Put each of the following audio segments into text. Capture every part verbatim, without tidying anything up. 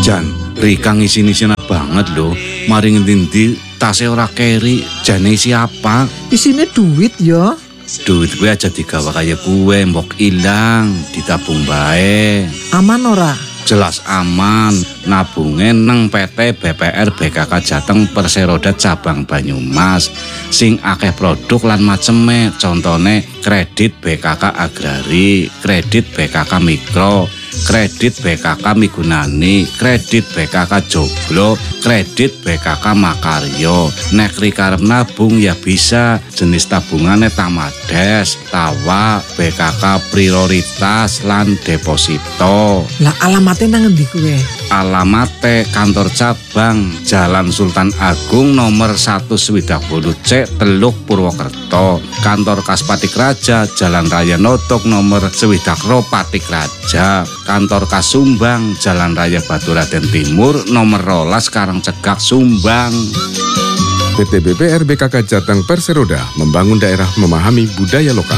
Jan, Rika ngisi-ngisina banget loh. Mari ngendi tasnya ora keri, jane siapa? Isine duit ya. Duit gue aja digawa kaya gue, mbok ilang, ditabung bae. Aman ora? Jelas aman, nabungnya nang P T B P R B K K Jateng Perseroda Cabang Banyumas. Sing akeh produk lan maceme, contone kredit B K K Agrari, kredit B K K Mikro, kredit B K K Migunani, kredit B K K Joglo, kredit B K K Makaryo. Nek Rika arep nabung ya bisa, jenis tabungannya Tamades, Tawa, B K K Prioritas lan Deposito. Lah alamatnya nang endi kuwe? Alamate kantor cabang Jalan Sultan Agung nomor seratus swidak wolu C Teluk Purwokerto. Kantor Kas Patik Raja Jalan Raya Notok nomor swidak ro Patik Raja. Kantor Kas Sumbang Jalan Raya Baturaden Timur nomor rolas Karangcegak Sumbang. P T B P R B K K Jateng Perseroda membangun daerah memahami budaya lokal.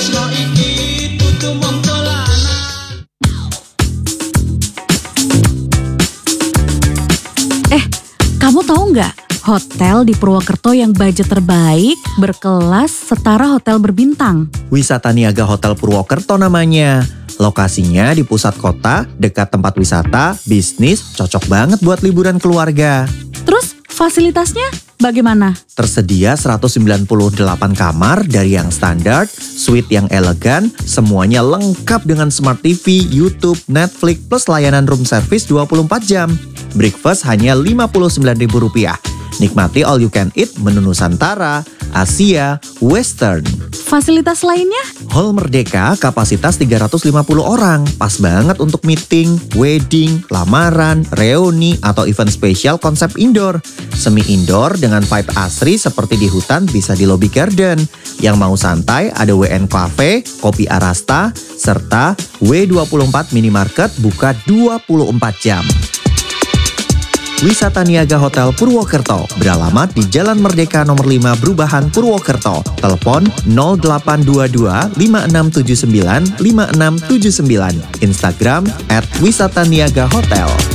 Eh, kamu tahu nggak? Hotel di Purwokerto yang budget terbaik, berkelas, setara hotel berbintang. Wisata Niaga Hotel Purwokerto namanya. Lokasinya di pusat kota, dekat tempat wisata, bisnis, cocok banget buat liburan keluarga. Terus fasilitasnya bagaimana? Tersedia seratus sembilan puluh delapan kamar dari yang standar, suite yang elegan, semuanya lengkap dengan Smart T V, YouTube, Netflix, plus layanan room service dua puluh empat jam. Breakfast hanya lima puluh sembilan ribu rupiah. Nikmati all you can eat menu Nusantara, Asia, Western. Fasilitas lainnya? Hall Merdeka kapasitas tiga ratus lima puluh orang. Pas banget untuk meeting, wedding, lamaran, reuni, atau event spesial konsep indoor. Semi indoor dengan vibe asri seperti di hutan bisa di lobby garden. Yang mau santai ada W N Cafe, Kopi Arasta, serta W dua puluh empat Minimarket buka dua puluh empat jam. Wisata Niaga Hotel Purwokerto beralamat di Jalan Merdeka nomor lima Brubahan Purwokerto. Telepon nol delapan dua dua lima enam tujuh sembilan lima enam tujuh sembilan. Instagram at wisata niaga hotel.